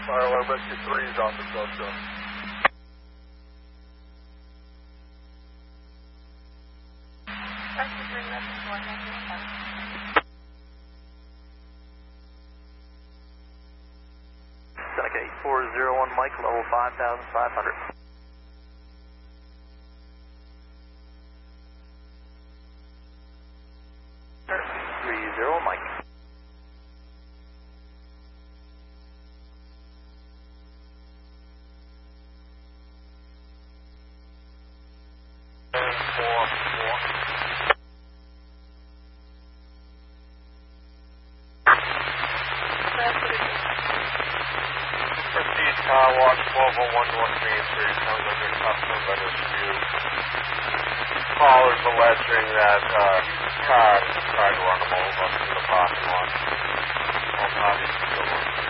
Firewire Rescue 3 is on the South. Rescue 3, Rescue 4, negative 7. Seneca 8401 Mike, level 5,500. Mike. Prestige Car Wash 1201 North Main Street. Sounds like a customer by this view. Callers alleging that car tried to run them over in the parking lot. Obviously,